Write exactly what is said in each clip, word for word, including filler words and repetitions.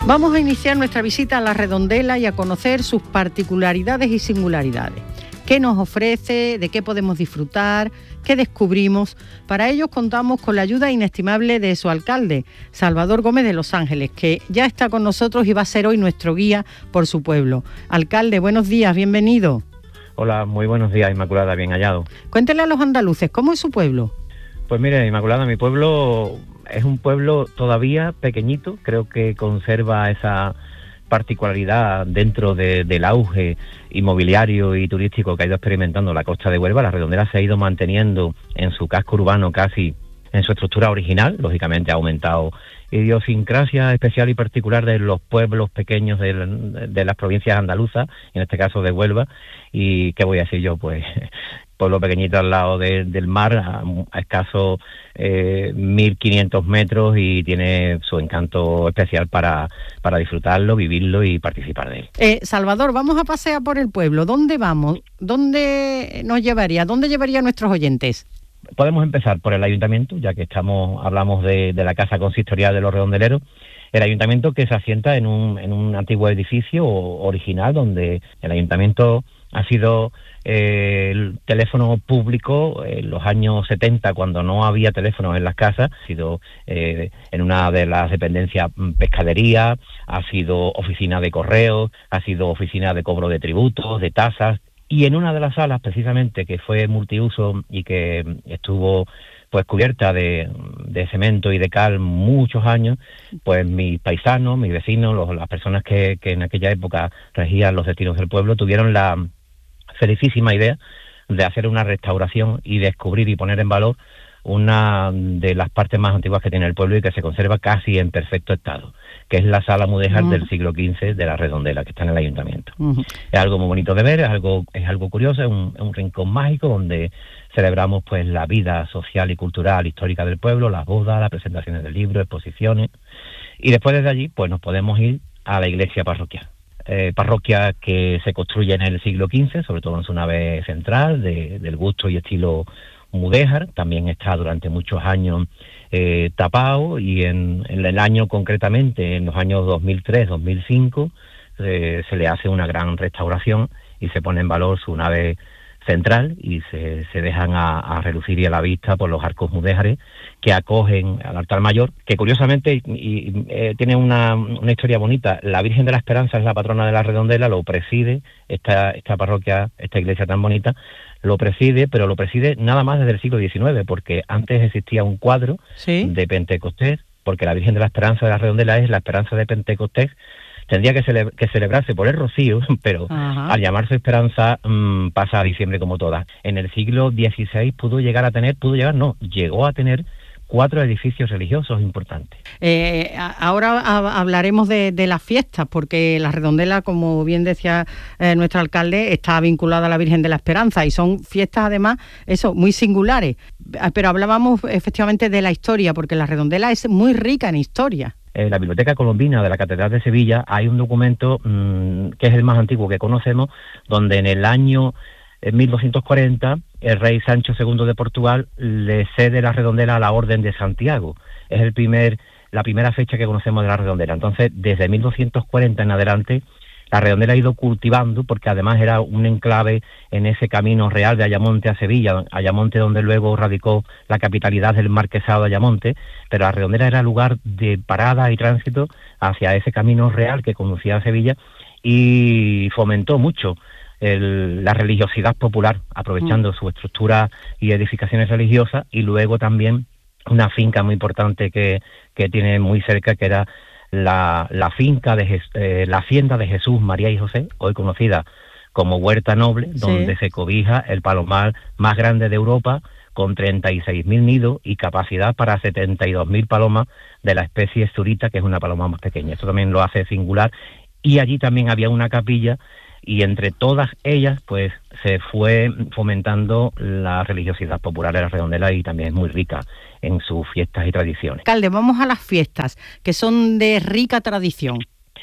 Vamos a iniciar nuestra visita a La Redondela y a conocer sus particularidades y singularidades. ¿Qué nos ofrece? ¿De qué podemos disfrutar? ¿Qué descubrimos? Para ello contamos con la ayuda inestimable de su alcalde, Salvador Gómez de Los Ángeles, que ya está con nosotros y va a ser hoy nuestro guía por su pueblo. Alcalde, buenos días, bienvenido. Hola, muy buenos días, Inmaculada, bien hallado. Cuéntele a los andaluces, ¿cómo es su pueblo? Pues mire, Inmaculada, mi pueblo es un pueblo todavía pequeñito, creo que conserva esa particularidad dentro de, del auge inmobiliario y turístico que ha ido experimentando la costa de Huelva. La Redondela se ha ido manteniendo en su casco urbano casi en su estructura original, lógicamente ha aumentado idiosincrasia especial y particular de los pueblos pequeños de, de las provincias andaluzas, en este caso de Huelva, y ¿qué voy a decir yo? Pues pueblo pequeñito al lado de, del mar, a, a escasos eh, mil quinientos metros, y tiene su encanto especial para, para disfrutarlo, vivirlo y participar de él. Eh, Salvador, vamos a pasear por el pueblo. ¿Dónde vamos? ¿Dónde nos llevaría? ¿Dónde llevaría a nuestros oyentes? Podemos empezar por el ayuntamiento, ya que estamos hablamos de, de la casa consistorial de los redondeleros. El ayuntamiento, que se asienta en un, en un antiguo edificio original, donde el ayuntamiento ha sido eh, el teléfono público en los años setenta, cuando no había teléfonos en las casas. Ha sido eh, en una de las dependencias pescadería, ha sido oficina de correos, ha sido oficina de cobro de tributos, de tasas. Y en una de las salas, precisamente, que fue multiuso y que estuvo pues cubierta de, de cemento y de cal muchos años, pues mis paisanos, mis vecinos, los, las personas que, que en aquella época regían los destinos del pueblo, tuvieron la felicísima idea de hacer una restauración y descubrir y poner en valor una de las partes más antiguas que tiene el pueblo y que se conserva casi en perfecto estado, que es la sala mudéjar uh-huh. del siglo quince de la Redondela, que está en el ayuntamiento. Uh-huh. Es algo muy bonito de ver, es algo es algo curioso, es un, es un rincón mágico donde celebramos pues la vida social y cultural histórica del pueblo, las bodas, las presentaciones de libros, exposiciones, y después desde allí pues nos podemos ir a la iglesia parroquial. Eh, parroquia que se construye en el siglo quince, sobre todo en su nave central, de, del gusto y estilo mudéjar. También está durante muchos años eh, tapado, y en, en el año concretamente, en los años dos mil tres dos mil cinco, eh, se le hace una gran restauración y se pone en valor su nave central, y se, se dejan a, a relucir y a la vista por los arcos mudéjares que acogen al altar mayor, que curiosamente y, y, eh, tiene una, una historia bonita. La Virgen de la Esperanza es la patrona de la Redondela, lo preside esta, esta parroquia, esta iglesia tan bonita, lo preside, pero lo preside nada más desde el siglo diecinueve, porque antes existía un cuadro ¿Sí? de Pentecostés, porque la Virgen de la Esperanza de la Redondela es la esperanza de Pentecostés. Tendría que, cele- que celebrarse por el rocío, pero Ajá. al llamarse Esperanza mmm, pasa a diciembre como todas. En el siglo dieciséis pudo llegar a tener, pudo llegar, no, llegó a tener cuatro edificios religiosos importantes. Eh, ahora a, hablaremos de, de las fiestas, porque la Redondela, como bien decía eh, nuestro alcalde, está vinculada a la Virgen de la Esperanza, y son fiestas además, eso, muy singulares. Pero hablábamos efectivamente de la historia, porque la Redondela es muy rica en historia. En la Biblioteca Colombina de la Catedral de Sevilla hay un documento mmm, que es el más antiguo que conocemos, donde en el año mil doscientos cuarenta el rey Sancho segundo de Portugal le cede la Redondela a la Orden de Santiago. Es el primer, la primera fecha que conocemos de la Redondela. Entonces, desde mil doscientos cuarenta en adelante, la Redondela ha ido cultivando, porque además era un enclave en ese camino real de Ayamonte a Sevilla, Ayamonte donde luego radicó la capitalidad del marquesado de Ayamonte, pero la Redondela era lugar de parada y tránsito hacia ese camino real que conducía a Sevilla, y fomentó mucho el, la religiosidad popular, aprovechando mm. su estructura y edificaciones religiosas, y luego también una finca muy importante que, que tiene muy cerca, que era la, la finca de Jes, eh, la hacienda de Jesús, María y José, hoy conocida como Huerta Noble, sí. donde se cobija el palomar más grande de Europa, con treinta y seis mil nidos y capacidad para setenta y dos mil palomas de la especie Zurita, que es una paloma más pequeña. Esto también lo hace singular. Y allí también había una capilla, y entre todas ellas pues se fue fomentando la religiosidad popular de la Redondela, y también es muy rica en sus fiestas y tradiciones. Alcalde, vamos a las fiestas, que son de rica tradición.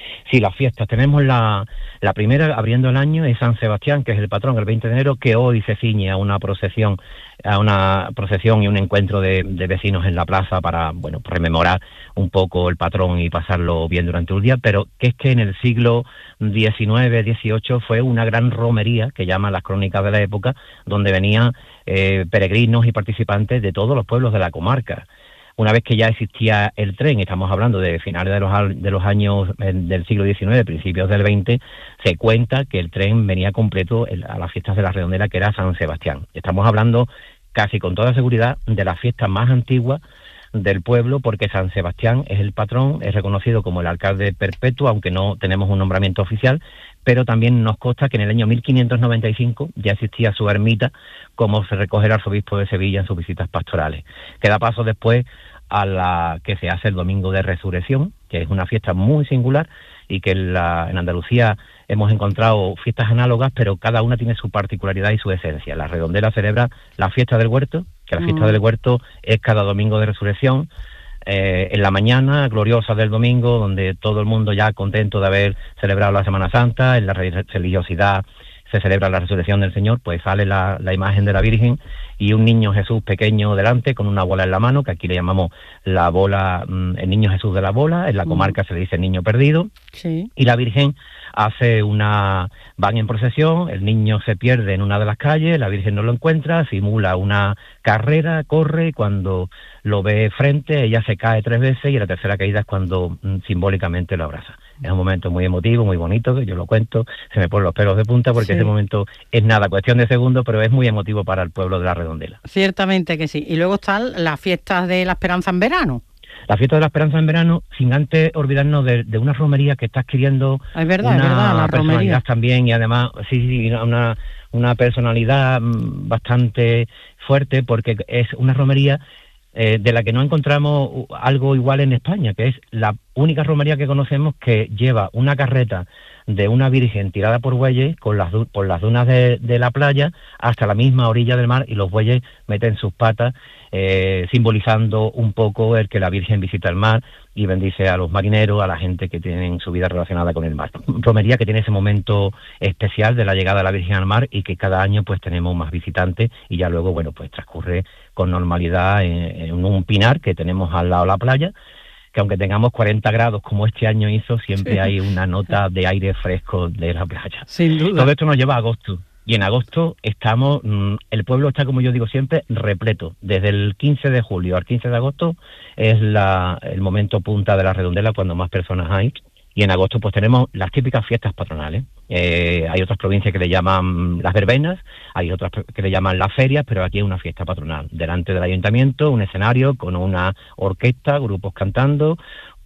Sí, las fiestas. Tenemos la, la primera, abriendo el año, es San Sebastián, que es el patrón, el veinte de enero, que hoy se ciñe a una procesión, a una procesión y un encuentro de, de vecinos en la plaza para, bueno, rememorar un poco el patrón y pasarlo bien durante un día, pero que es que en el siglo diecinueve, dieciocho fue una gran romería, que llaman las crónicas de la época, donde venían eh, peregrinos y participantes de todos los pueblos de la comarca. Una vez que ya existía el tren, estamos hablando de finales de los, de los años del siglo diecinueve, principios del veinte, se cuenta que el tren venía completo a las fiestas de la Redondela, que era San Sebastián. Estamos hablando casi con toda seguridad de la fiesta más antigua del pueblo, porque San Sebastián es el patrón, es reconocido como el alcalde perpetuo, aunque no tenemos un nombramiento oficial, pero también nos consta que en el año mil quinientos noventa y cinco ya existía su ermita, como se recoge el arzobispo de Sevilla en sus visitas pastorales. Que da paso después a la que se hace el Domingo de Resurrección, que es una fiesta muy singular y que en, la, en Andalucía hemos encontrado fiestas análogas, pero cada una tiene su particularidad y su esencia. La Redondela celebra la fiesta del huerto, que la mm. fiesta del huerto es cada Domingo de Resurrección, eh, en la mañana gloriosa del domingo, donde todo el mundo ya contento de haber celebrado la Semana Santa, en la religiosidad se celebra la resurrección del Señor, pues sale la, la imagen de la Virgen y un niño Jesús pequeño delante con una bola en la mano, que aquí le llamamos la bola, el niño Jesús de la bola, en la comarca mm. se le dice el niño perdido, sí. Y la Virgen hace una, van en procesión, el niño se pierde en una de las calles, la Virgen no lo encuentra, simula una carrera, corre, y cuando lo ve frente, ella se cae tres veces y la tercera caída es cuando mm, simbólicamente lo abraza. Es un momento muy emotivo, muy bonito, que yo lo cuento, se me ponen los pelos de punta porque sí. Ese momento es nada, cuestión de segundos, pero es muy emotivo para el pueblo de la Redondela. Ciertamente que sí. Y luego están las fiestas de la Esperanza en verano. La fiesta de la Esperanza en verano, sin antes olvidarnos de, de una romería que está adquiriendo es verdad, una es verdad, la personalidad romería. También, y además, sí, sí, una, una personalidad bastante fuerte, porque es una romería eh, de la que no encontramos algo igual en España, que es la única romería que conocemos que lleva una carreta de una virgen tirada por bueyes con las, por las dunas de, de la playa hasta la misma orilla del mar, y los bueyes meten sus patas, eh, simbolizando un poco el que la Virgen visita el mar y bendice a los marineros, a la gente que tienen su vida relacionada con el mar. Romería que tiene ese momento especial de la llegada de la Virgen al mar y que cada año pues tenemos más visitantes, y ya luego, bueno, pues transcurre con normalidad en, en un pinar que tenemos al lado de la playa, que aunque tengamos cuarenta grados como este año hizo, siempre sí. Hay una nota de aire fresco de la playa. Sin duda. Todo esto nos lleva a agosto, y en agosto estamos, el pueblo está, como yo digo siempre, repleto. Desde el quince de julio al quince de agosto es la, el momento punta de la Redondela, cuando más personas hay. Y en agosto pues tenemos las típicas fiestas patronales. Eh, hay otras provincias que le llaman las verbenas, hay otras que le llaman las ferias, pero aquí es una fiesta patronal. Delante del ayuntamiento, un escenario con una orquesta, grupos cantando,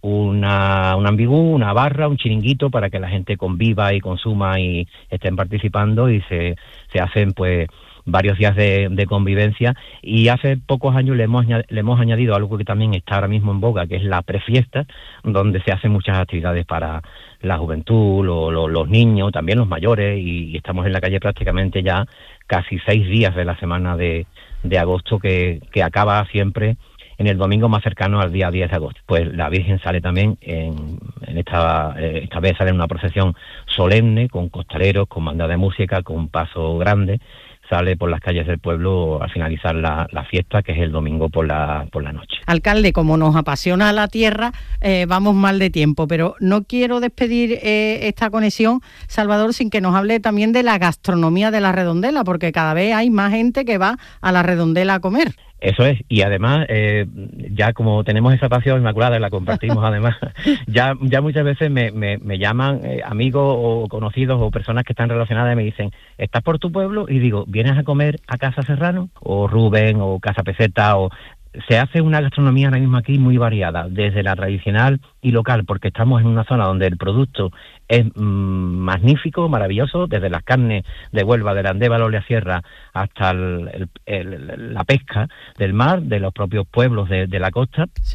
una, un ambigú, una barra, un chiringuito para que la gente conviva y consuma y estén participando, y se, se hacen pues varios días de, de convivencia. Y hace pocos años le hemos, le hemos añadido algo que también está ahora mismo en boga, que es la prefiesta, donde se hacen muchas actividades para la juventud, lo, lo, los niños, también los mayores, y, y estamos en la calle prácticamente ya casi seis días de la semana de, de agosto, que, que acaba siempre en el domingo más cercano al día diez de agosto. Pues la Virgen sale también, en, en esta, esta vez sale en una procesión solemne, con costaleros, con banda de música, con paso grande, sale por las calles del pueblo al finalizar la, la fiesta, que es el domingo por la, por la noche. Alcalde, como nos apasiona la tierra, eh, vamos mal de tiempo, pero no quiero despedir eh, esta conexión, Salvador, sin que nos hable también de la gastronomía de la Redondela, porque cada vez hay más gente que va a la Redondela a comer. Eso es, y además, eh, ya como tenemos esa pasión inmaculada y la compartimos además, ya ya muchas veces me, me, me llaman eh, amigos o conocidos o personas que están relacionadas y me dicen, ¿estás por tu pueblo? Y digo, ¿vienes a comer a Casa Serrano? O Rubén, o Casa Peseta, o... Se hace una gastronomía ahora mismo aquí muy variada, desde la tradicional y local, porque estamos en una zona donde el producto es mmm, magnífico, maravilloso, desde las carnes de Huelva, de la Andévalo, la Sierra, hasta el, el, el, la pesca del mar, de los propios pueblos de, de la costa. Sí.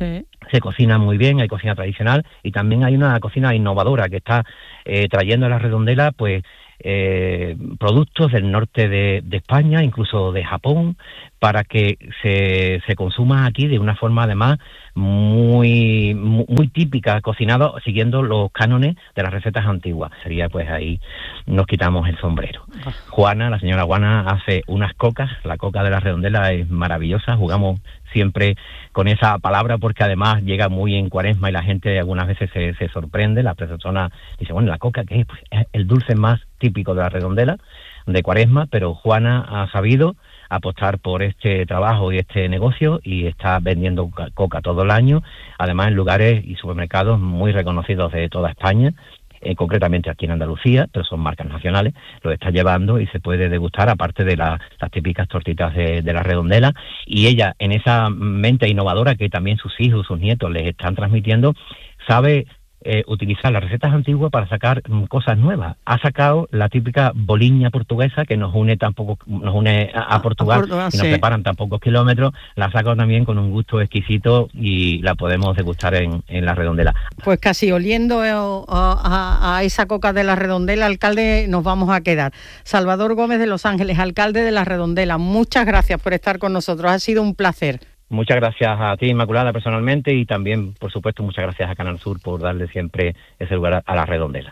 se cocina muy bien, hay cocina tradicional y también hay una cocina innovadora que está eh, trayendo a La Redondela pues eh, productos del norte de, de España, incluso de Japón, para que se, se consuma aquí de una forma además muy, muy muy típica, cocinado siguiendo los cánones de las recetas antiguas. Sería pues ahí nos quitamos el sombrero. Juana, la señora Juana, hace unas cocas, la coca de La Redondela es maravillosa, jugamos siempre con esa palabra porque además llega muy en Cuaresma y la gente algunas veces se, se sorprende, la persona dice, bueno, la coca, ¿qué es? Pues es el dulce más típico de La Redondela, de Cuaresma, pero Juana ha sabido apostar por este trabajo y este negocio y está vendiendo coca todo el año, además en lugares y supermercados muy reconocidos de toda España, eh, concretamente aquí en Andalucía, pero son marcas nacionales, lo está llevando y se puede degustar, aparte de la, las típicas tortitas de, de La Redondela, y ella, en esa mente innovadora que también sus hijos, sus nietos les están transmitiendo, sabe Eh, utilizar las recetas antiguas para sacar mm, cosas nuevas. Ha sacado la típica boliña portuguesa que nos une tampoco nos une a, a Portugal, a Portugal y nos sí. separan tan pocos kilómetros. La ha sacado también con un gusto exquisito y la podemos degustar en, en La Redondela. Pues casi oliendo a, a, a esa coca de La Redondela, alcalde, nos vamos a quedar. Salvador Gómez de Los Ángeles, alcalde de La Redondela, muchas gracias por estar con nosotros, ha sido un placer. Muchas gracias a ti, Inmaculada, personalmente, y también, por supuesto, muchas gracias a Canal Sur por darle siempre ese lugar a La Redondela.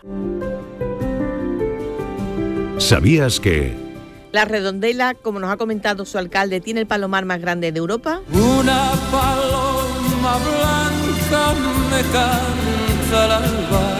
¿Sabías que La Redondela, como nos ha comentado su alcalde, tiene el palomar más grande de Europa? Una paloma blanca me canta al alba.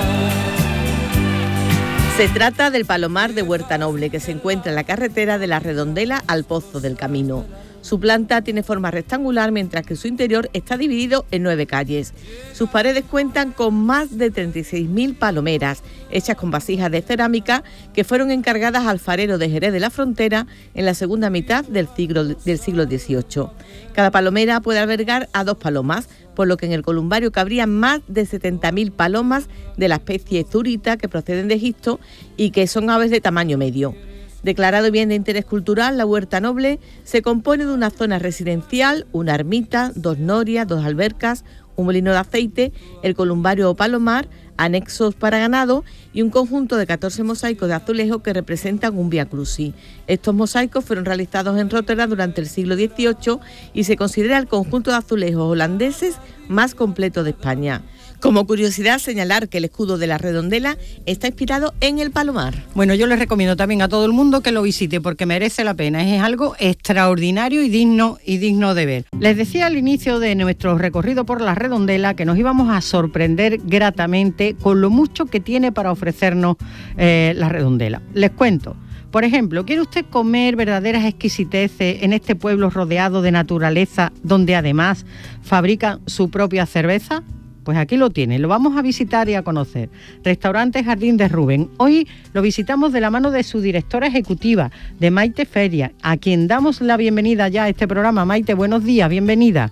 Se trata del palomar de Huerta Noble, que se encuentra en la carretera de La Redondela al Pozo del Camino. Su planta tiene forma rectangular, mientras que su interior está dividido en nueve calles. Sus paredes cuentan con más de treinta y seis mil palomeras, hechas con vasijas de cerámica, que fueron encargadas al farero de Jerez de la Frontera en la segunda mitad del siglo, del siglo dieciocho. Cada palomera puede albergar a dos palomas, por lo que en el columbario cabrían más de setenta mil palomas de la especie zurita, que proceden de Egipto y que son aves de tamaño medio. Declarado bien de interés cultural, la Huerta Noble se compone de una zona residencial, una ermita, dos norias, dos albercas, un molino de aceite, el columbario o palomar, anexos para ganado y un conjunto de catorce mosaicos de azulejo que representan un Vía Crucis. Estos mosaicos fueron realizados en Rotterdam durante el siglo dieciocho y se considera el conjunto de azulejos holandeses más completo de España. Como curiosidad, señalar que el escudo de La Redondela está inspirado en el palomar. Bueno, yo les recomiendo también a todo el mundo que lo visite porque merece la pena. Es algo extraordinario y digno y digno de ver. Les decía al inicio de nuestro recorrido por La Redondela que nos íbamos a sorprender gratamente con lo mucho que tiene para ofrecernos eh, La Redondela. Les cuento. Por ejemplo, ¿quiere usted comer verdaderas exquisiteces en este pueblo rodeado de naturaleza, donde además fabrican su propia cerveza? Pues aquí lo tiene, lo vamos a visitar y a conocer. Restaurante Jardín de Rubén. Hoy lo visitamos de la mano de su directora ejecutiva, de Maite Feria, a quien damos la bienvenida ya a este programa. Maite, buenos días, bienvenida.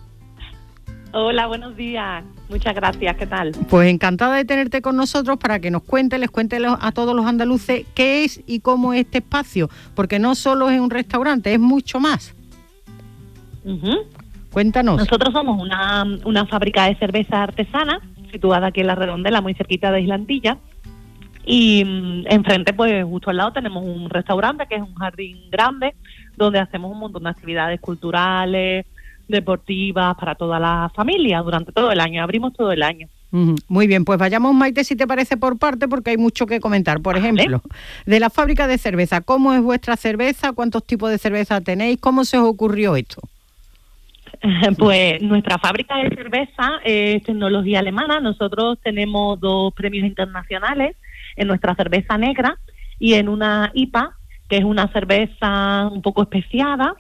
Hola, buenos días. Muchas gracias, ¿qué tal? Pues encantada de tenerte con nosotros para que nos cuente, les cuente a todos los andaluces qué es y cómo es este espacio, porque no solo es un restaurante, es mucho más. Uh-huh. Cuéntanos. Nosotros somos una, una fábrica de cerveza artesana, situada aquí en La Redondela, muy cerquita de Islantilla, y mmm, enfrente, pues justo al lado, tenemos un restaurante que es un jardín grande, donde hacemos un montón de actividades culturales, deportivas, para toda la familia, durante todo el año, abrimos todo el año. Uh-huh. Muy bien, pues vayamos, Maite, si te parece, por parte, porque hay mucho que comentar. Por ejemplo, ¿vale? De la fábrica de cerveza, ¿cómo es vuestra cerveza? ¿Cuántos tipos de cerveza tenéis? ¿Cómo se os ocurrió esto? Pues nuestra fábrica de cerveza es tecnología alemana. Nosotros tenemos dos premios internacionales en nuestra cerveza negra y en una I P A, que es una cerveza un poco especiada,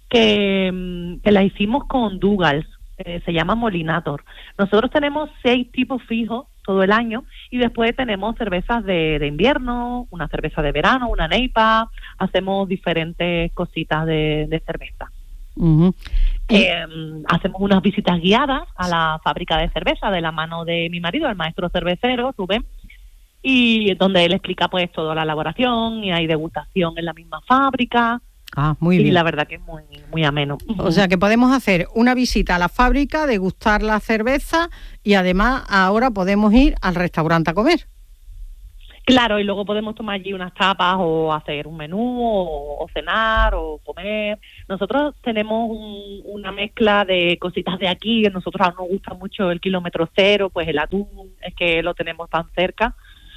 que, que la hicimos con Douglas, eh, se llama Molinator. Nosotros tenemos seis tipos fijos todo el año y después tenemos cervezas de, de invierno, una cerveza de verano, una neipa, hacemos diferentes cositas de, de cerveza. Uh-huh. Eh, hacemos unas visitas guiadas a la fábrica de cerveza de la mano de mi marido, el maestro cervecero, Rubén, y donde él explica pues toda la elaboración y hay degustación en la misma fábrica. Ah, muy bien. Y la verdad que es muy, muy ameno. O sea que podemos hacer una visita a la fábrica, degustar la cerveza y además ahora podemos ir al restaurante a comer. Claro, y luego podemos tomar allí unas tapas o hacer un menú o, o cenar o comer. Nosotros tenemos un, una mezcla de cositas de aquí. A nosotros nos gusta mucho el kilómetro cero, pues el atún, es que lo tenemos tan cerca.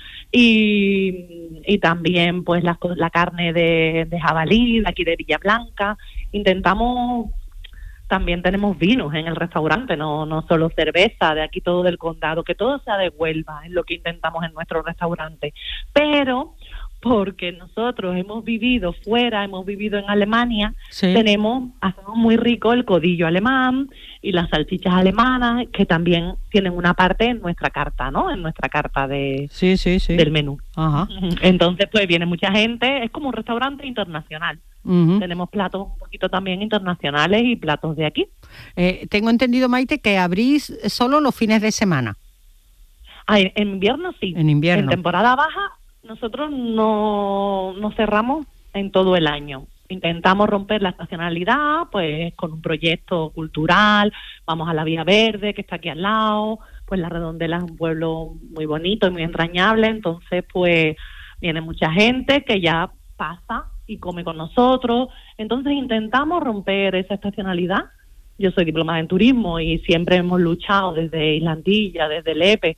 Y, y también pues la, la carne de, de jabalí, de aquí de Villablanca. Intentamos... También tenemos vinos en el restaurante, no no solo cerveza, de aquí todo del condado, que todo sea de Huelva, es lo que intentamos en nuestro restaurante. Pero porque nosotros hemos vivido fuera, hemos vivido en Alemania, sí. tenemos, hacemos muy rico el codillo alemán y las salchichas alemanas, que también tienen una parte en nuestra carta, ¿no? En nuestra carta de sí, sí, sí. del menú. Ajá. Entonces, pues viene mucha gente, es como un restaurante internacional. Uh-huh. Tenemos platos un poquito también internacionales y platos de aquí. Eh, tengo entendido, Maite, que abrís solo los fines de semana. Ah, en, en invierno sí. En invierno. En temporada baja nosotros no, no cerramos en todo el año. Intentamos romper la estacionalidad, pues con un proyecto cultural. Vamos a la Vía Verde, que está aquí al lado. Pues La Redondela es un pueblo muy bonito y muy entrañable. Entonces, pues viene mucha gente que ya pasa y come con nosotros. Entonces intentamos romper esa estacionalidad. Yo soy diplomada en turismo y siempre hemos luchado desde Islandilla, desde Lepe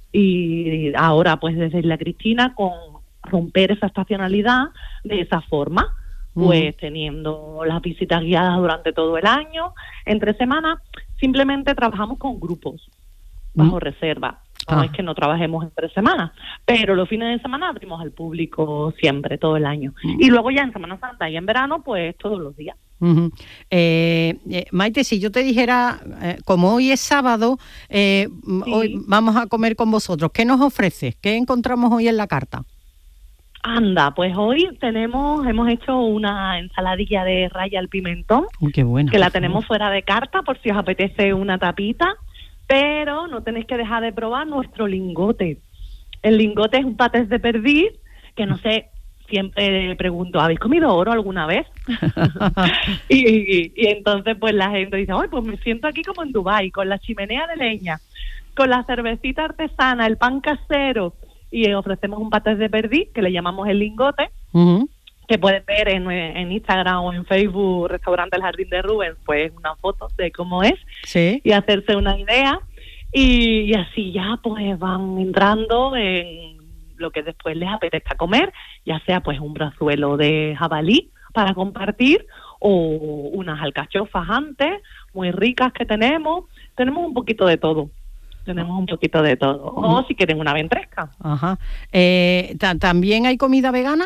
y ahora pues desde Isla Cristina con romper esa estacionalidad de esa forma, uh-huh. pues teniendo las visitas guiadas durante todo el año. Entre semanas simplemente trabajamos con grupos bajo uh-huh. reserva. No ah. es que no trabajemos entre semanas, pero los fines de semana abrimos al público siempre, todo el año. Uh-huh. Y luego ya en Semana Santa y en verano, pues todos los días. Uh-huh. eh, eh, Maite, si yo te dijera, eh, como hoy es sábado, eh, sí. hoy vamos a comer con vosotros, ¿qué nos ofreces? ¿Qué encontramos hoy en la carta? Anda, pues hoy tenemos, hemos hecho una ensaladilla de raya al pimentón, uh, qué buena, que la tenemos fuera de carta por si os apetece una tapita. Pero no tenéis que dejar de probar nuestro lingote. El lingote es un patés de perdiz, que no sé, siempre pregunto, ¿habéis comido oro alguna vez? y, y, y entonces pues la gente dice, ¡ay, pues me siento aquí como en Dubái, con la chimenea de leña, con la cervecita artesana, el pan casero, y ofrecemos un patés de perdiz, que le llamamos el lingote, uh-huh. que puedes ver en, en Instagram o en Facebook, Restaurante El Jardín de Rubens, pues una foto de cómo es, sí. y hacerse una idea, y, y así ya pues van entrando en lo que después les apetezca comer, ya sea pues un brazuelo de jabalí para compartir, o unas alcachofas antes, muy ricas que tenemos, tenemos un poquito de todo. Tenemos un poquito de todo. O si quieren una ventresca. Ajá. Eh, ¿También hay comida vegana?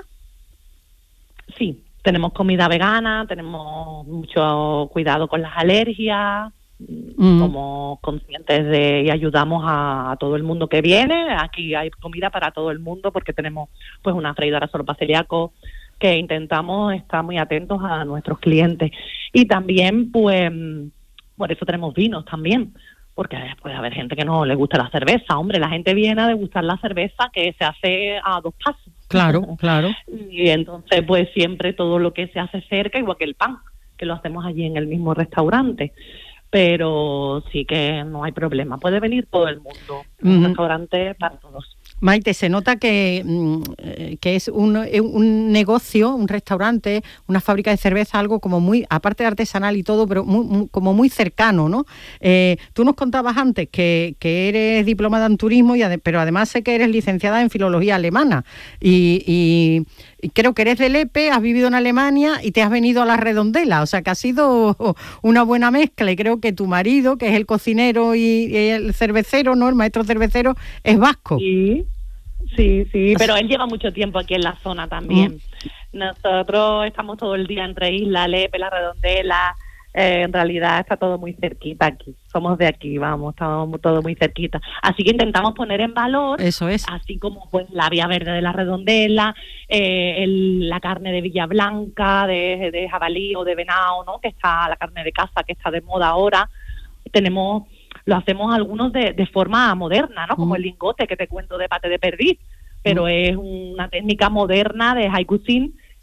Sí, tenemos comida vegana, tenemos mucho cuidado con las alergias, mm. somos conscientes de y ayudamos a, a todo el mundo que viene. Aquí hay comida para todo el mundo porque tenemos pues una freidora solo para celíacos, que intentamos estar muy atentos a nuestros clientes. Y también, pues, por eso tenemos vinos también, porque puede haber gente que no le gusta la cerveza. Hombre, la gente viene a degustar la cerveza que se hace a dos pasos. Claro, claro. Y entonces, pues siempre todo lo que se hace cerca, igual que el pan, que lo hacemos allí en el mismo restaurante. Pero sí que no hay problema. Puede venir todo el mundo. Uh-huh. Un restaurante para todos. Maite, se nota que, que es un, un negocio, un restaurante, una fábrica de cerveza, algo como muy, aparte de artesanal y todo, pero muy, muy, como muy cercano, ¿no? Eh, tú nos contabas antes que, que eres diplomada en turismo, y ade- pero además sé que eres licenciada en filología alemana. Y, y, y creo que eres de Lepe, has vivido en Alemania y te has venido a La Redondela. O sea, que ha sido una buena mezcla. Y creo que tu marido, que es el cocinero y, y el cervecero, ¿no? El maestro cervecero, es vasco. Sí. Sí, sí, pero él lleva mucho tiempo aquí en la zona también. Mm. Nosotros estamos todo el día entre Isla, Lepe, La Redondela. Eh, en realidad está todo muy cerquita aquí. Somos de aquí, vamos, estamos todo muy cerquita. Así que intentamos poner en valor, eso es, así como pues la Vía Verde de La Redondela, eh, el, la carne de Villablanca, de, de jabalí o de venado, ¿no? Que está la carne de caza, que está de moda ahora. Tenemos... Lo hacemos algunos de, de forma moderna, ¿no? Como mm. el lingote que te cuento de pate de perdiz, pero mm. es una técnica moderna de high cuisine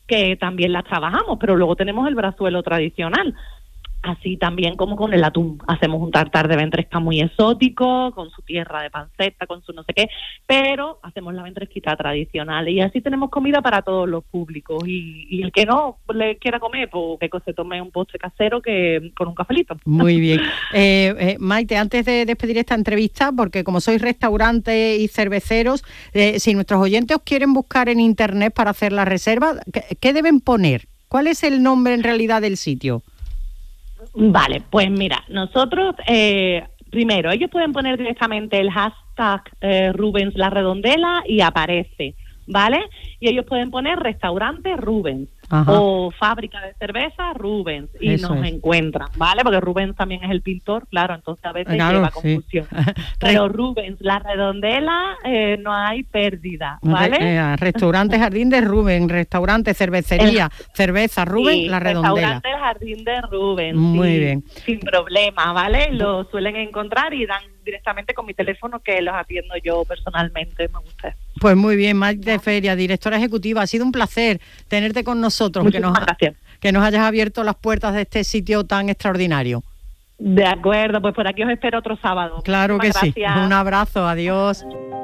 que también las trabajamos, pero luego tenemos el brazuelo tradicional. Así también como con el atún. Hacemos un tartar de ventresca muy exótico, con su tierra de panceta, con su no sé qué, pero hacemos la ventresquita tradicional y así tenemos comida para todos los públicos. Y, y el que no le quiera comer, pues que se tome un postre casero que con un cafelito. Muy bien. Eh, eh, Maite, antes de despedir esta entrevista, porque como sois restaurantes y cerveceros, eh, si nuestros oyentes os quieren buscar en internet para hacer la reserva, ¿qué, qué deben poner? ¿Cuál es el nombre en realidad del sitio? Vale, pues mira, nosotros, eh, primero, ellos pueden poner directamente el hashtag eh, Rubens La Redondela y aparece, ¿vale? Y ellos pueden poner restaurante Rubens. Ajá. O fábrica de cerveza Rubens y Eso nos es. encuentran, ¿vale? Porque Rubens también es el pintor, claro, entonces a veces claro, lleva confusión. Sí. Pero Rubens, La Redondela, eh, no hay pérdida, ¿vale? Re, eh, restaurante Jardín de Rubens, restaurante, cervecería, el, cerveza Rubens, sí, La Redondela. Restaurante Jardín de Rubens. Muy sí, bien. Sin problema, ¿vale? Lo suelen encontrar y dan directamente con mi teléfono que los atiendo yo personalmente, me gusta. Pues muy bien, Maite Feria, directora ejecutiva, ha sido un placer tenerte con nosotros, que nos, gracias. que nos hayas abierto las puertas de este sitio tan extraordinario. De acuerdo, pues por aquí os espero otro sábado. Claro Muchísimas que gracias. Sí, un abrazo, adiós.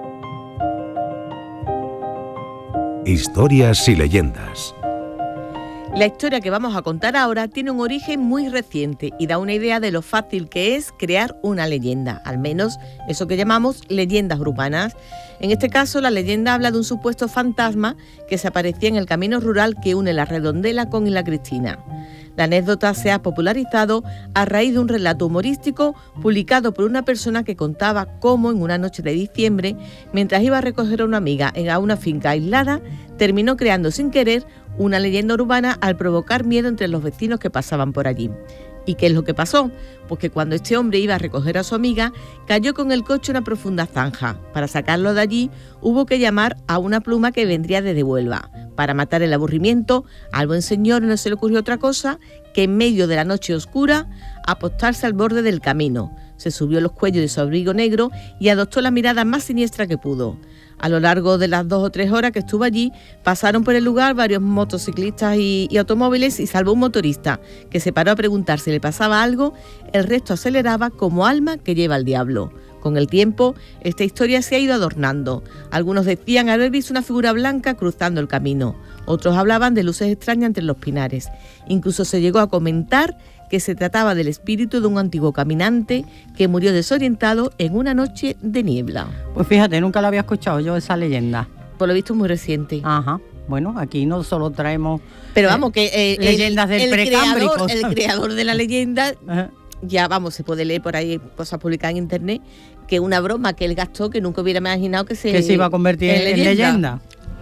Historias y leyendas. La historia que vamos a contar ahora tiene un origen muy reciente y da una idea de lo fácil que es crear una leyenda, al menos eso que llamamos leyendas urbanas. En este caso, la leyenda habla de un supuesto fantasma que se aparecía en el camino rural que une La Redondela con Isla Cristina. La anécdota se ha popularizado a raíz de un relato humorístico publicado por una persona que contaba cómo en una noche de diciembre, mientras iba a recoger a una amiga en a una finca aislada, terminó creando sin querer una leyenda urbana al provocar miedo entre los vecinos que pasaban por allí. ¿Y qué es lo que pasó? Pues que cuando este hombre iba a recoger a su amiga, cayó con el coche en una profunda zanja. Para sacarlo de allí, hubo que llamar a una pluma que vendría desde Huelva. Para matar el aburrimiento, al buen señor no se le ocurrió otra cosa que en medio de la noche oscura apostarse al borde del camino. Se subió los cuellos de su abrigo negro y adoptó la mirada más siniestra que pudo. A lo largo de las dos o tres horas que estuvo allí, pasaron por el lugar varios motociclistas y, y automóviles y salvo un motorista, que se paró a preguntar si le pasaba algo. El resto aceleraba como alma que lleva al diablo. Con el tiempo, esta historia se ha ido adornando. Algunos decían haber visto una figura blanca cruzando el camino. Otros hablaban de luces extrañas entre los pinares. Incluso se llegó a comentar que se trataba del espíritu de un antiguo caminante que murió desorientado en una noche de niebla. Pues fíjate, nunca lo había escuchado yo esa leyenda. Por lo visto es muy reciente. Ajá. Bueno, aquí no solo traemos Pero vamos, que eh, leyendas el, del el precámbrico. Creador, el creador de la leyenda, Ajá. ya vamos, se puede leer por ahí, cosas publicadas en internet, que una broma que él gastó que nunca hubiera imaginado que se, que se iba a convertir en, en leyenda. En leyenda.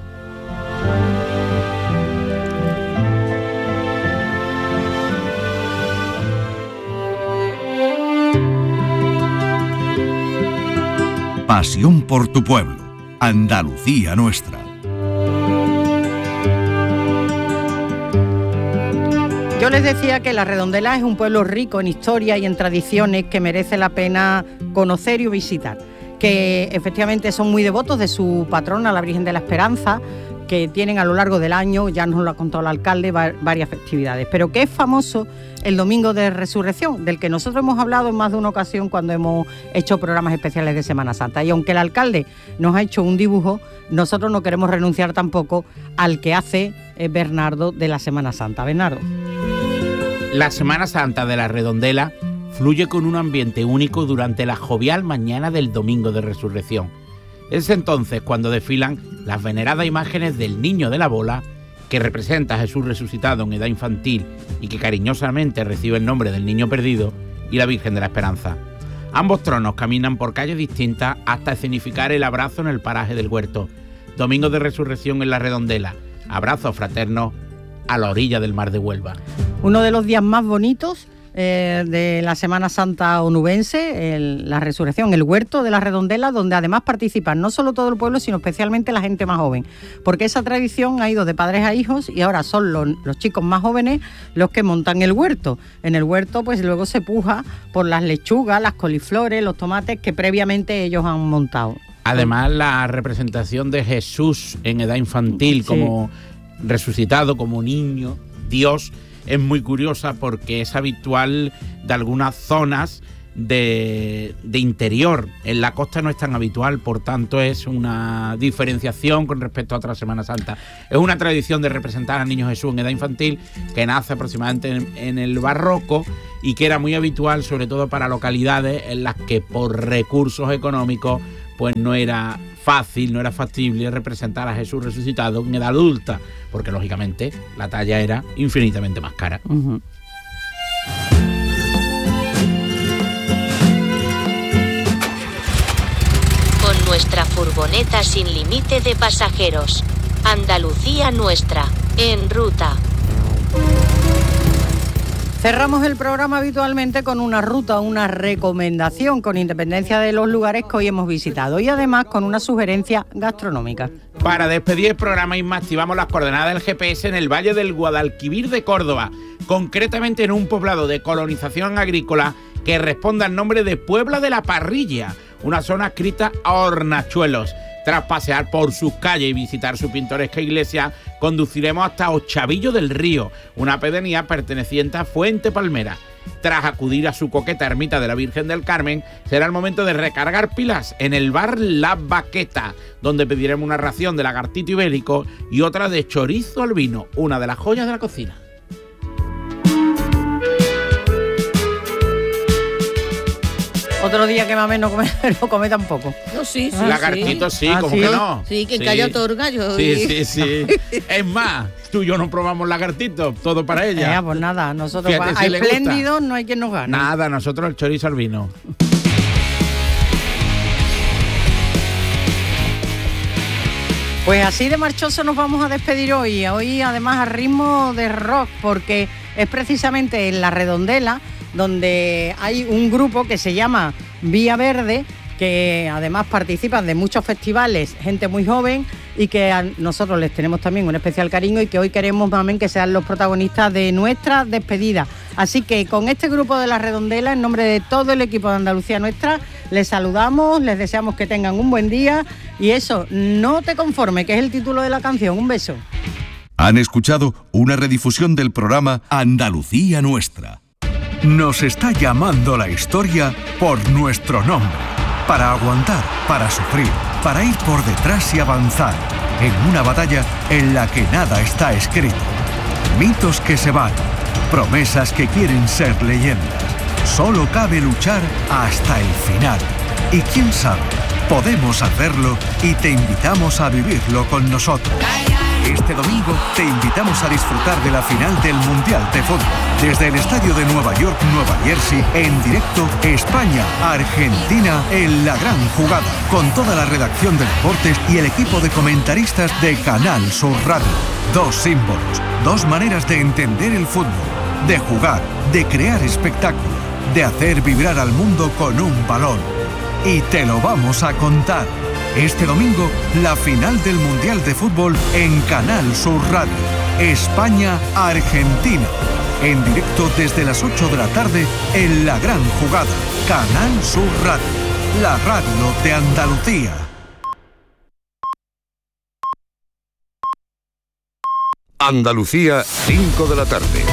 Pasión por tu pueblo, Andalucía nuestra. Yo les decía que La Redondela es un pueblo rico en historia y en tradiciones que merece la pena conocer y visitar, que efectivamente son muy devotos de su patrona, la Virgen de la Esperanza, que tienen a lo largo del año, ya nos lo ha contado el alcalde, varias festividades, pero que es famoso el Domingo de Resurrección, del que nosotros hemos hablado en más de una ocasión cuando hemos hecho programas especiales de Semana Santa. Y aunque el alcalde nos ha hecho un dibujo, nosotros no queremos renunciar tampoco al que hace Bernardo de la Semana Santa. Bernardo. La Semana Santa de La Redondela fluye con un ambiente único durante la jovial mañana del Domingo de Resurrección. Es entonces cuando desfilan las veneradas imágenes del Niño de la Bola, que representa a Jesús resucitado en edad infantil y que cariñosamente recibe el nombre del Niño Perdido, y la Virgen de la Esperanza. Ambos tronos caminan por calles distintas hasta escenificar el abrazo en el paraje del Huerto. Domingo de Resurrección en La Redondela, abrazos fraternos a la orilla del mar de Huelva. Uno de los días más bonitos Eh, de la Semana Santa onubense, el, la resurrección, el huerto de La Redondela, donde además participan no solo todo el pueblo, sino especialmente la gente más joven, porque esa tradición ha ido de padres a hijos y ahora son los, los chicos más jóvenes los que montan el huerto. En el huerto pues luego se puja por las lechugas, las coliflores, los tomates que previamente ellos han montado. Además, la representación de Jesús en edad infantil, sí, como resucitado como niño, Dios, es muy curiosa porque es habitual de algunas zonas de, de interior. En la costa no es tan habitual, por tanto es una diferenciación con respecto a otra Semana Santa. Es una tradición de representar al Niño Jesús en edad infantil que nace aproximadamente en, en el barroco y que era muy habitual sobre todo para localidades en las que por recursos económicos pues no era fácil, no era factible representar a Jesús resucitado en edad adulta, porque lógicamente la talla era infinitamente más cara. Uh-huh. Con nuestra furgoneta sin límite de pasajeros. Andalucía nuestra, en ruta. Cerramos el programa habitualmente con una ruta, una recomendación, con independencia de los lugares que hoy hemos visitado y además con una sugerencia gastronómica. Para despedir el programa, Isma, activamos las coordenadas del G P S en el Valle del Guadalquivir de Córdoba, concretamente en un poblado de colonización agrícola que responde al nombre de Puebla de la Parrilla, una zona adscrita a hornachuelos. Tras pasear por sus calles y visitar su pintoresca iglesia, conduciremos hasta Ochavillo del Río, una pedanía perteneciente a Fuente Palmera. Tras acudir a su coqueta ermita de la Virgen del Carmen, será el momento de recargar pilas en el bar La Baqueta, donde pediremos una ración de lagartito ibérico y otra de chorizo al vino, una de las joyas de la cocina. Otro día que mame no come, no come tampoco. No, sí, sí. Ah, lagartito sí, ah, como ¿sí? que no. Sí, que sí. calla otorga yo. Sí, sí, sí. Es más, tú y yo no probamos lagartito, todo para ella. Eh, pues nada, nosotros Fíjate, va, si a le espléndido gusta. no hay quien nos gane. Nada, nosotros el chorizo al vino. Pues así de marchoso nos vamos a despedir hoy. Hoy además a ritmo de rock, porque es precisamente en La Redondela donde hay un grupo que se llama Vía Verde, que además participan de muchos festivales, gente muy joven, y que a nosotros les tenemos también un especial cariño y que hoy queremos también que sean los protagonistas de nuestra despedida. Así que con este grupo de La Redondela, en nombre de todo el equipo de Andalucía Nuestra, les saludamos, les deseamos que tengan un buen día y eso, no te conformes, que es el título de la canción. Un beso. Han escuchado una redifusión del programa Andalucía Nuestra. Nos está llamando la historia por nuestro nombre. Para aguantar, para sufrir, para ir por detrás y avanzar. En una batalla en la que nada está escrito. Mitos que se van. Promesas que quieren ser leyendas. Solo cabe luchar hasta el final. Y quién sabe, podemos hacerlo y te invitamos a vivirlo con nosotros. Este domingo te invitamos a disfrutar de la final del Mundial de Fútbol. Desde el estadio de Nueva York, Nueva Jersey, en directo, España-Argentina en la gran jugada. Con toda la redacción de deportes y el equipo de comentaristas de Canal Sur Radio. Dos símbolos, dos maneras de entender el fútbol, de jugar, de crear espectáculo, de hacer vibrar al mundo con un balón. Y te lo vamos a contar. Este domingo, la final del Mundial de Fútbol en Canal Sur Radio. España-Argentina. En directo desde las ocho de la tarde en La Gran Jugada. Canal Sur Radio. La radio de Andalucía. Andalucía, cinco de la tarde.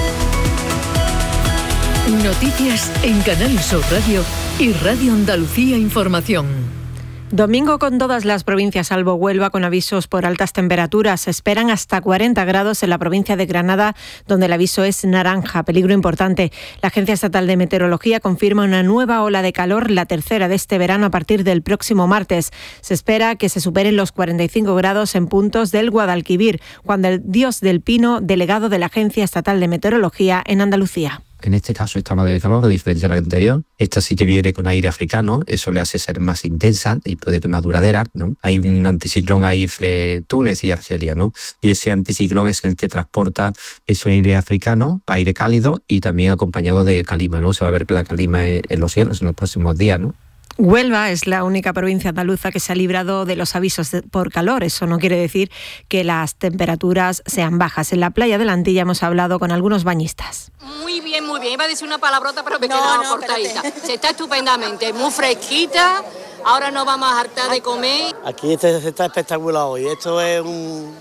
Noticias en Canal Sur Radio y Radio Andalucía Información. Domingo con todas las provincias salvo Huelva con avisos por altas temperaturas. Se esperan hasta cuarenta grados en la provincia de Granada, donde el aviso es naranja, peligro importante. La Agencia Estatal de Meteorología confirma una nueva ola de calor, la tercera de este verano a partir del próximo martes. Se espera que se superen los cuarenta y cinco grados en puntos del Guadalquivir, Juan del Dios del Pino, delegado de la Agencia Estatal de Meteorología en Andalucía. En este caso esta ola de calor, a diferencia de la anterior, esta sí que viene con aire africano, eso le hace ser más intensa y puede ser más duradera, ¿no? Hay un anticiclón ahí entre Túnez y Argelia, ¿no? Y ese anticiclón es el que transporta ese aire africano, aire cálido y también acompañado de calima, ¿no? Se va a ver la calima en los cielos en los próximos días, ¿no? Huelva es la única provincia andaluza que se ha librado de los avisos de, por calor. Eso no quiere decir que las temperaturas sean bajas. En la playa de la Antilla hemos hablado con algunos bañistas. Muy bien, muy bien. Iba a decir una palabrota, pero me he no, quedado no, cortadita. Se está estupendamente, muy fresquita. Ahora nos vamos a hartar de comer. Aquí este, está espectacular hoy. Esto es un,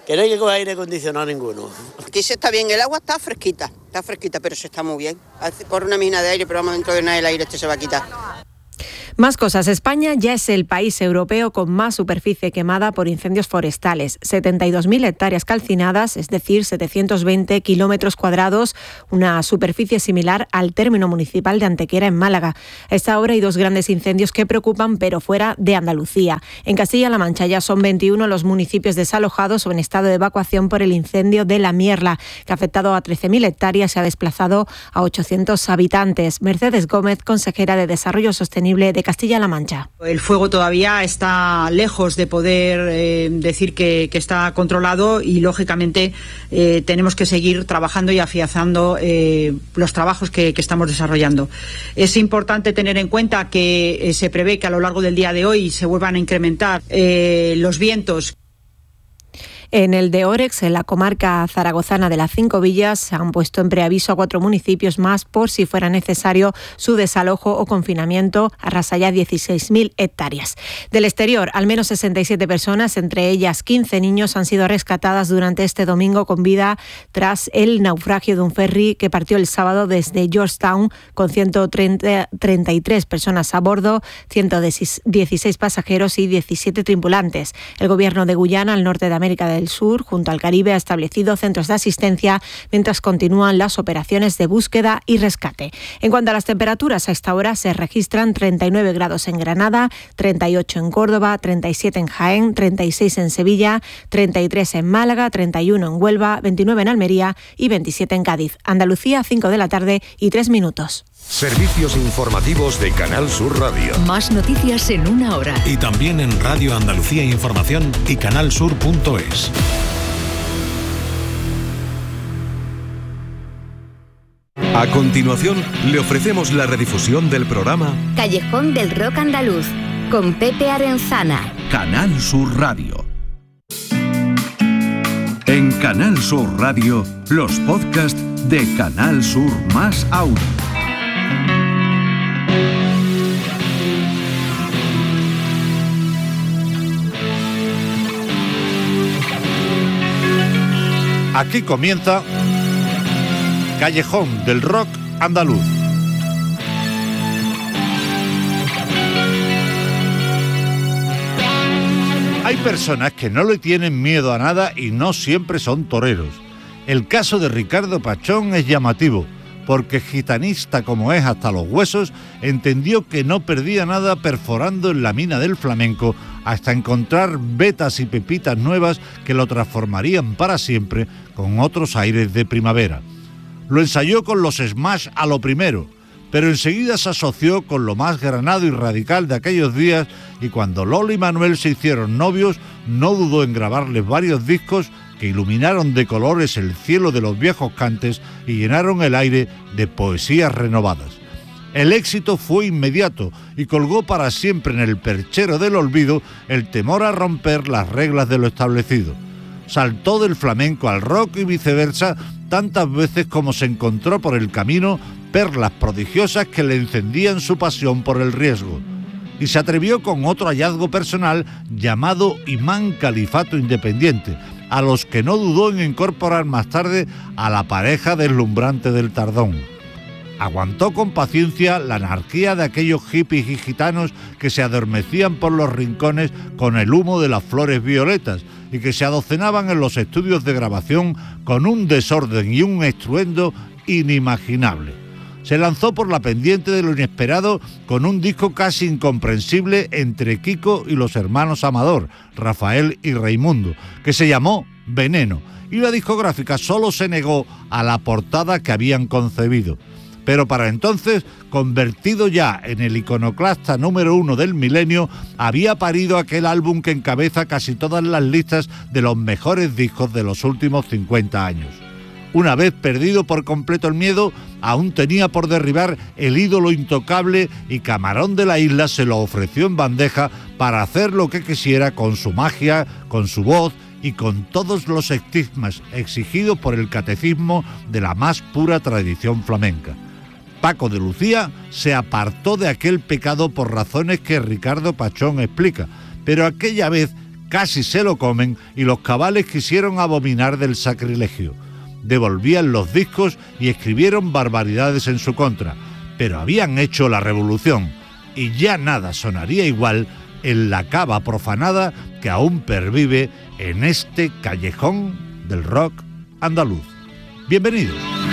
que no hay que coger aire acondicionado ninguno. Aquí se está bien, el agua está fresquita, está fresquita, pero se está muy bien. Corre una mina de aire, pero vamos, dentro de nada el aire este se va a quitar. Más cosas. España ya es el país europeo con más superficie quemada por incendios forestales. setenta y dos mil hectáreas calcinadas, es decir, setecientos veinte kilómetros cuadrados, una superficie similar al término municipal de Antequera, en Málaga. A esta hora hay dos grandes incendios que preocupan, pero fuera de Andalucía. En Castilla-La Mancha ya son veintiuno los municipios desalojados o en estado de evacuación por el incendio de La Mierla, que ha afectado a trece mil hectáreas y ha desplazado a ochocientos habitantes. Mercedes Gómez, consejera de Desarrollo Sostenible de Castilla-La Mancha. El fuego todavía está lejos de poder eh, decir que, que está controlado y, lógicamente, eh, tenemos que seguir trabajando y afianzando eh, los trabajos que, que estamos desarrollando. Es importante tener en cuenta que eh, se prevé que a lo largo del día de hoy se vuelvan a incrementar eh, los vientos. En el de Órex, en la comarca zaragozana de las Cinco Villas, se han puesto en preaviso a cuatro municipios más por si fuera necesario su desalojo o confinamiento. Arrasa ya dieciséis mil hectáreas. Del exterior, al menos sesenta y siete personas, entre ellas quince niños, han sido rescatadas durante este domingo con vida tras el naufragio de un ferry que partió el sábado desde Georgetown con ciento treinta y tres personas a bordo, ciento dieciséis pasajeros y diecisiete tripulantes. El gobierno de Guyana, al norte de América del Sur, junto al Caribe, ha establecido centros de asistencia mientras continúan las operaciones de búsqueda y rescate. En cuanto a las temperaturas, a esta hora se registran treinta y nueve grados en Granada, treinta y ocho en Córdoba, treinta y siete en Jaén, treinta y seis en Sevilla, treinta y tres en Málaga, treinta y uno en Huelva, veintinueve en Almería y veintisiete en Cádiz. Andalucía, cinco de la tarde y tres minutos. Servicios informativos de Canal Sur Radio. Más noticias en una hora. Y también en Radio Andalucía Información y canalsur punto es. A continuación, le ofrecemos la redifusión del programa Callejón del Rock Andaluz, con Pepe Arenzana. Canal Sur Radio. En Canal Sur Radio, los podcasts de Canal Sur más Audio. Aquí comienza Callejón del Rock Andaluz. Hay personas que no le tienen miedo a nada y no siempre son toreros. El caso de Ricardo Pachón es llamativo, porque gitanista como es hasta los huesos, entendió que no perdía nada perforando en la mina del flamenco hasta encontrar vetas y pepitas nuevas que lo transformarían para siempre con otros aires de primavera. Lo ensayó con los Smash a lo primero, pero enseguida se asoció con lo más granado y radical de aquellos días, y cuando Lola y Manuel se hicieron novios, no dudó en grabarles varios discos que iluminaron de colores el cielo de los viejos cantes y llenaron el aire de poesías renovadas. El éxito fue inmediato y colgó para siempre en el perchero del olvido el temor a romper las reglas de lo establecido. Saltó del flamenco al rock y viceversa tantas veces como se encontró por el camino perlas prodigiosas que le encendían su pasión por el riesgo. Y se atrevió con otro hallazgo personal llamado Imán Califato Independiente, a los que no dudó en incorporar más tarde a la pareja deslumbrante del Tardón. Aguantó con paciencia la anarquía de aquellos hippies y gitanos que se adormecían por los rincones con el humo de las flores violetas y que se adocenaban en los estudios de grabación con un desorden y un estruendo inimaginable. Se lanzó por la pendiente de lo inesperado con un disco casi incomprensible entre Kiko y los hermanos Amador, Rafael y Raimundo, que se llamó Veneno, y la discográfica solo se negó a la portada que habían concebido. Pero para entonces, convertido ya en el iconoclasta número uno del milenio, había parido aquel álbum que encabeza casi todas las listas de los mejores discos de los últimos cincuenta años. Una vez perdido por completo el miedo, aún tenía por derribar el ídolo intocable y Camarón de la Isla se lo ofreció en bandeja para hacer lo que quisiera con su magia, con su voz y con todos los estigmas exigidos por el catecismo de la más pura tradición flamenca. Paco de Lucía se apartó de aquel pecado por razones que Ricardo Pachón explica, pero aquella vez casi se lo comen y los cabales quisieron abominar del sacrilegio. Devolvían los discos y escribieron barbaridades en su contra, pero habían hecho la revolución y ya nada sonaría igual en la cava profanada que aún pervive en este callejón del rock andaluz. Bienvenidos.